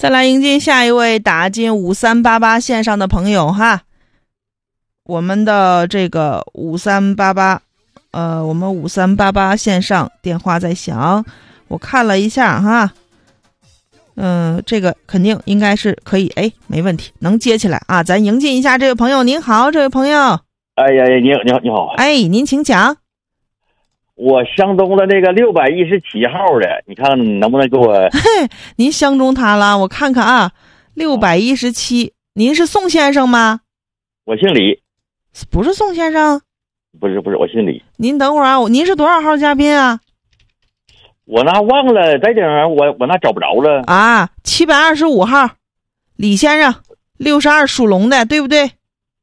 再来迎接下一位打进5388线上的朋友哈。我们的这个5388，我们5388线上电话在响，我看了一下哈，这个肯定应该是可以，没问题，能接起来啊。咱迎进一下这位朋友。您好，这位朋友。 哎呀，你好。 您请讲。 我相中了那个617号的，你看能不能给我？ 您相中他了，我看看啊，617，您是宋先生吗？ 我姓李。 不是宋先生？ 不是，我姓李。 您等会儿啊，您是多少号嘉宾啊？ 我那忘了，在顶上我那找不着了啊。725号，李先生，62属龙的，对不对？